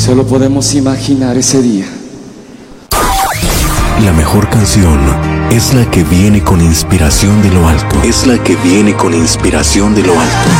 Solo podemos imaginar ese día. La mejor canción es la que viene con inspiración de lo alto. Es la que viene con inspiración de lo alto.